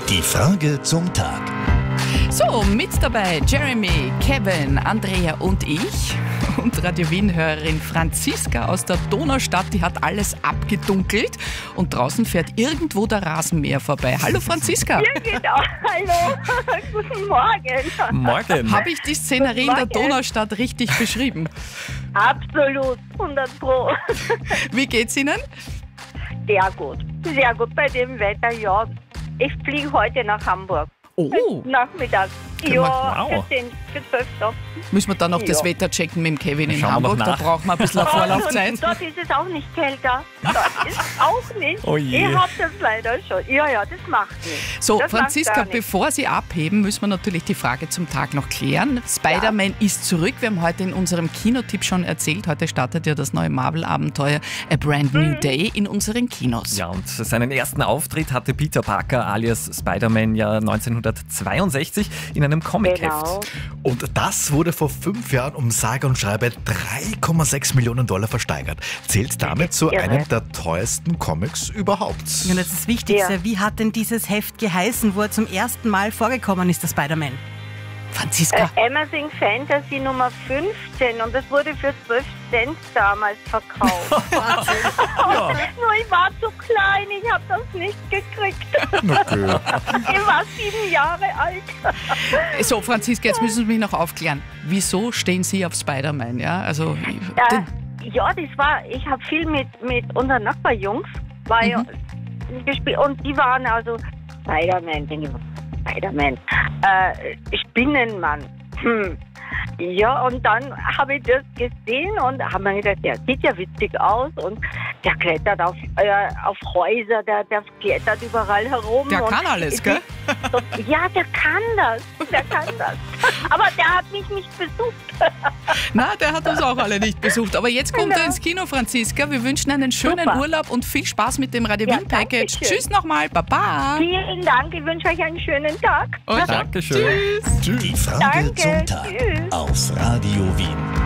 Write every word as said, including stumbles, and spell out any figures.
Die Frage zum Tag. So, mit dabei Jeremy, Kevin, Andrea und ich. Und Radio Wien-Hörerin Franziska aus der Donaustadt, die hat alles abgedunkelt. Und draußen fährt irgendwo der Rasenmäher vorbei. Hallo Franziska. Ja, genau. Hallo. Guten Morgen. Morgen. Habe ich die Szenerie in der Donaustadt richtig beschrieben? Absolut. hundert Pro. Wie geht's Ihnen? Sehr gut. Sehr gut bei dem Wetter, ja. Ich fliege heute nach Hamburg. Oh, Nachmittag. wir- Ja, wow. für zehn, für zwölf Tage. müssen wir dann noch das Ja. Wetter checken mit dem Kevin in Schauen wir Hamburg? noch Da nach. brauchen wir ein bisschen eine Vorlaufzeit. Und dort ist es auch nicht kälter. Dort ist es auch nicht. Oh je. Ich hab das leider schon. Ja, ja, das macht nichts. So, Das macht Franziska, gar nichts. bevor Sie abheben, müssen wir natürlich die Frage zum Tag noch klären. Spider-Man ist zurück. Wir haben heute in unserem Kinotipp schon erzählt, heute startet ja das neue Marvel-Abenteuer A Brand Mhm. New Day in unseren Kinos. Ja, und seinen ersten Auftritt hatte Peter Parker alias Spider-Man ja neunzehnhundertzweiundsechzig in einem Comicheft. Genau. Und das wurde vor fünf Jahren um sage und schreibe drei Komma sechs Millionen Dollar versteigert. Zählt damit zu Irre. einem der teuersten Comics überhaupt. Und jetzt das Wichtigste, Ja. wie hat denn dieses Heft geheißen, wo er zum ersten Mal vorgekommen ist, der Spider-Man? Franziska, Äh, Amazing Fantasy Nummer fünfzehn und das wurde für zwölf Cent damals verkauft. Ja. Nur ich war zu klein, ich habe das nicht gekriegt. Okay. Ich war sieben Jahre alt. so Franziska, jetzt müssen Sie mich noch aufklären. Wieso stehen Sie auf Spider-Man? Ja, also, Ja, den, ja, das war, ich habe viel mit, mit unseren Nachbarjungs war ja, gespielt und die waren also Spider-Man, denke ich, Spider-Man, äh, Spinnenmann. Hm. Ja, und dann habe ich das gesehen und habe mir gedacht, der sieht ja witzig aus und der klettert auf, äh, auf Häuser, der, der klettert überall herum. der und kann alles, gell? Ja, der kann das, der kann das. Aber der hat mich nicht besucht. Na, der hat uns auch alle nicht besucht. Aber jetzt kommt Genau. er ins Kino, Franziska. Wir wünschen einen schönen Super. Urlaub und viel Spaß mit dem Radio Ja, Wien Package. danke schön. Tschüss nochmal, Baba. Vielen Dank, ich wünsche euch einen schönen Tag. Und Dankeschön. Die Frage Danke, zum Tag tschüss. auf Radio Wien.